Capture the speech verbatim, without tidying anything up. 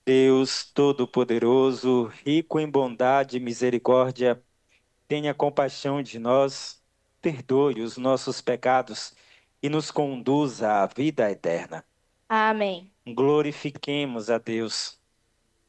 Deus Todo-Poderoso, rico em bondade e misericórdia, tenha compaixão de nós, perdoe os nossos pecados e nos conduza à vida eterna. Amém. Glorifiquemos a Deus.